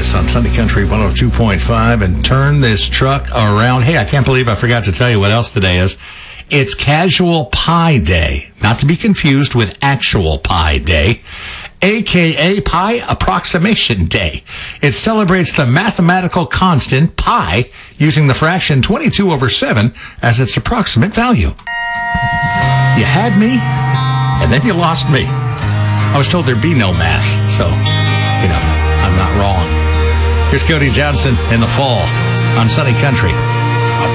Davis on Sunday Country 102.5 and turn this truck around. Hey, I can't believe I forgot to tell you what else today is. It's Casual Pie Day, not to be confused with Actual Pie Day, a.k.a. Pi Approximation Day. It celebrates the mathematical constant pi using the fraction 22/7 as its approximate value. You had me, and then you lost me. I was told there'd be no math, so, I'm not wrong. Here's Cody Johnson in the fall on Sunny Country